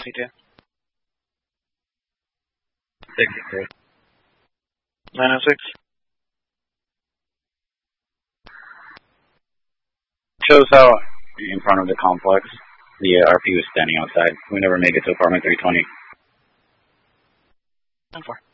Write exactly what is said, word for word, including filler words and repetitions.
C two. sixty-three. nine oh six. Shows how in front of the complex, the uh, R P was standing outside. We never made it to apartment three twenty. ten four.